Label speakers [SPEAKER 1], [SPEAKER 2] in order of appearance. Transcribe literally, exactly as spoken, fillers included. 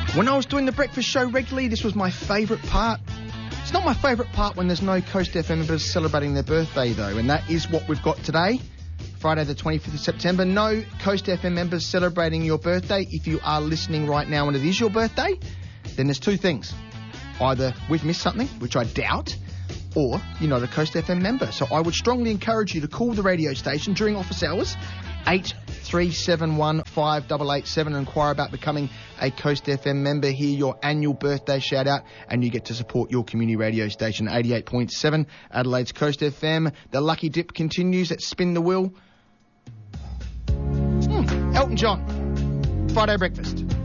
[SPEAKER 1] When I was doing the breakfast show regularly, this was my favourite part. It's not my favourite part when there's no Coast F M members celebrating their birthday, though, and that is what we've got today, Friday the twenty-fifth of September. No Coast F M members celebrating your birthday. If you are listening right now and it is your birthday, then there's two things. Either we've missed something, which I doubt, or you're not a Coast F M member. So I would strongly encourage you to call the radio station during office hours, eight three seven one, five eight eight seven, and inquire about becoming a Coast F M member. Hear your annual birthday shout out, and you get to support your community radio station, eighty-eight point seven, Adelaide's Coast F M. The lucky dip continues at Spin the Wheel. Hmm, Elton John, Friday Breakfast.